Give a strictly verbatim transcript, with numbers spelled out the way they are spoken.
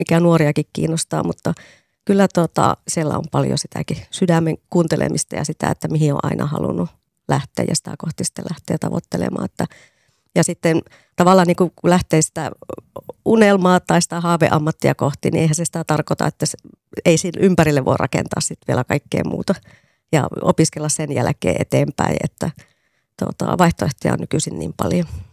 mikä nuoriakin kiinnostaa, mutta kyllä tota, siellä on paljon sitäkin sydämen kuuntelemista ja sitä, että mihin on aina halunnut lähteä ja sitä kohti sitten lähteä tavoittelemaan. Että, ja sitten tavallaan niin kun lähtee sitä unelmaa tai sitä haaveammattia kohti, niin eihän se sitä tarkoita, että se, ei siinä ympärille voi rakentaa sitten vielä kaikkea muuta ja opiskella sen jälkeen eteenpäin, että tota, vaihtoehtoja on nykyisin niin paljon.